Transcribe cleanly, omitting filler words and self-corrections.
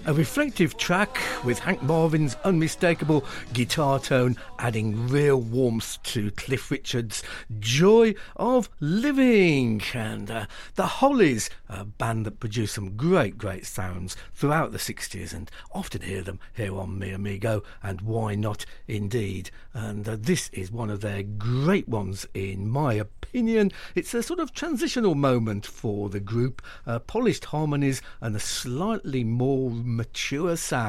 A reflective track with Hank Marvin's unmistakable guitar tone adding real warmth to Cliff Richard's Joy of Living. And the Hollies, a band that produced some great sounds throughout the 60s, and often hear them here on Mi Amigo, and why not indeed. And this is one of their great ones in my opinion. It's a sort of transitional moment for the group, polished harmonies and a slightly more mature sound.